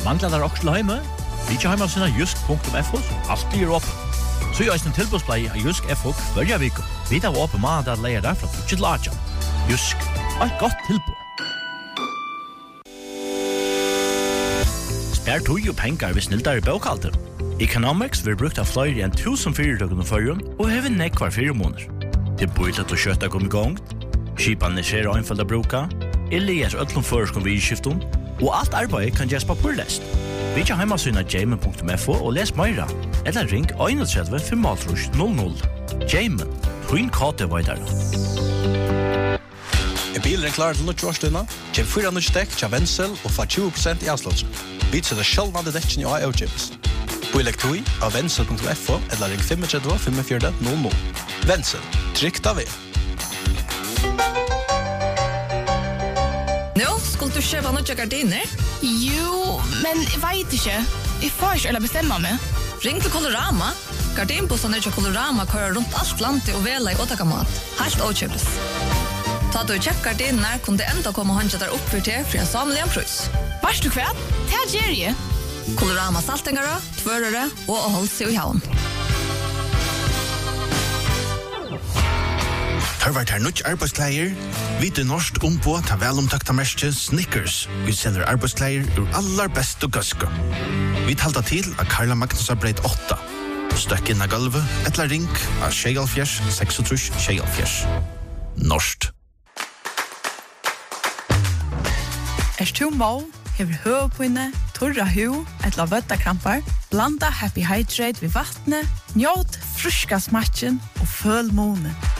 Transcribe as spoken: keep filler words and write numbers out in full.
Manglar der også til hjemme? Vi ikke hjemme av sine jusk punktum f o, som alltid er oppe. Så gjør jeg en tilbudsplei av Jusk F O hver vik. Vi tar oppe med at leier der fra Tutsi til Aja. Jusk, et godt tilbud. Spær tog og penger hvis snilder i bøkalter. Economics vil brukt av flere enn tusen fyrirtøkken og førjen, og hever nekk hver fire måneder. Det er bøylet å kjøtta kom i gang, skipene skjer og innfølt å bruke, Elias øtlom føreskom vi i skiften, og alt arbeid kan gjøres på purlest. Vi ikke hjemme syna jamen punktum f o og les meira, eller ring einogtredve fem null null. Jamen, twin kate videre. Er bilen klar til nødtjårstøyna? Kjem fyra nødtjekk til Wenzel og få tjue prosent i avslått. Vi setter sjølvande dekken i A O Gyms. Boilek tui av wenzel punktum f o eller ring fem tre fem fire null null. Wenzel, trygt av vi. Nå, skulle du kjøpe noen gardiner? Jo, men jeg vet ikke. Jeg får ikke eller bestemme meg. Ring til Colorama. Gardinbossene til Colorama kører rundt alt landet og vela i åtakamat. Helt åkjøpes. Ta du kjøpt gardiner, kunne det enda komme håndja der opp for til for en samlig en prøys. Varst du kvært? Det er Jerry. Colorama saltingere, tvørere og å holde seg i havn. Hørvart her nødt arbeidskleier. Vi til norsk ombå ta velomtakta merke Snickers. Vi selger arbeidskleier ur allar best og gøske. Vi talta til av Karla Magnus arbeid åtta. Støkk inn av gulvet, etla ring av Sjegalfjers, seksogtrus Sjegalfjers. Norskt. Er du må, hever høvepinne, torra hu, etla vøttakrampar, blanda Happy Hydrate ved vattnet, njåt fruska smatchen og føl månen.